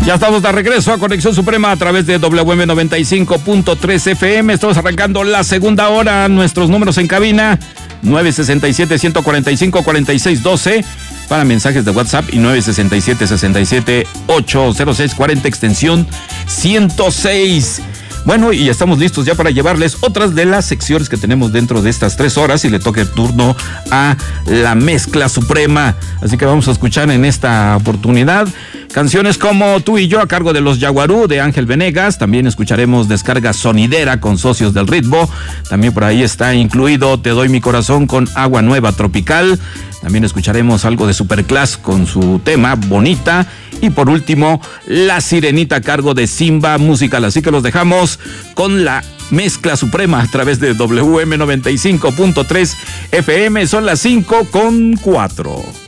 Ya estamos de regreso a Conexión Suprema a través de WM 95.3 FM. Estamos arrancando la segunda hora. Nuestros números en cabina: 967-145-4612 para mensajes de WhatsApp y 967-67-80640 extensión 106. Bueno, y estamos listos ya para llevarles otras de las secciones que tenemos dentro de estas 3 horas y le toca el turno a la mezcla suprema. Así que vamos a escuchar en esta oportunidad canciones como Tú y Yo a cargo de los Yaguarú de Ángel Venegas. También escucharemos Descarga Sonidera con Socios del Ritmo. También por ahí está incluido Te Doy Mi Corazón con Agua Nueva Tropical. También escucharemos algo de Superclass con su tema Bonita. Y por último, La Sirenita a cargo de Simba Musical. Así que los dejamos con la mezcla suprema a través de WM 95.3 FM. Son las 5:04.